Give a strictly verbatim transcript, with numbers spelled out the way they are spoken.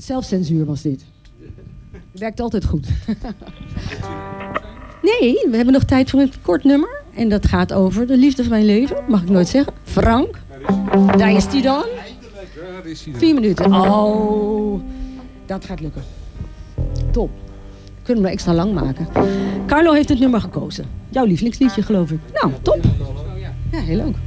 Zelfcensuur was dit. Werkt altijd goed. Nee, we hebben nog tijd voor een kort nummer. En dat gaat over de liefde van mijn leven. Mag ik nooit zeggen. Frank. Daar is die dan. Vier minuten. Oh, dat gaat lukken. Top. Kunnen we extra lang maken. Carlo heeft het nummer gekozen. Jouw lievelingsliedje, geloof ik. Nou, top. Ja, heel leuk.